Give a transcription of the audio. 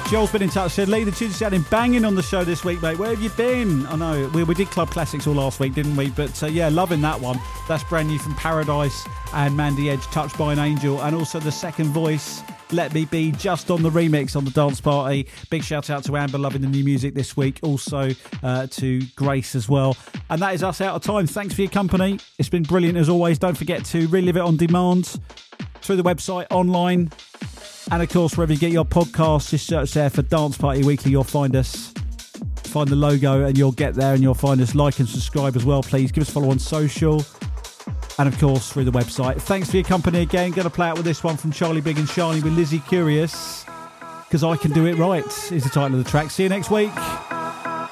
Joel's been in touch, said, Lee, the tune's sounding banging on the show this week, mate. Where have you been? I know, we did Club Classics all last week, didn't we? But yeah, loving that one. That's brand new from Paradise and Mandy Edge, Touched by an Angel. And also the second voice, Let Me Be, just on the remix on the dance party. Big shout out to Amber, loving the new music this week. Also to Grace as well. And that is us out of time. Thanks for your company. It's been brilliant as always. Don't forget to relive it on demand through the website, online, and of course wherever you get your podcasts. Just search there for Dance Party Weekly. You'll find us. Find the logo and you'll get there, and you'll find us. Like and subscribe as well, please. Give us a follow on social. And of course, through the website. Thanks for your company again. Going to play out with this one from Charlie Big and Shani with Lizzie Curious. Because I Can Do It Right is the title of the track. See you next week.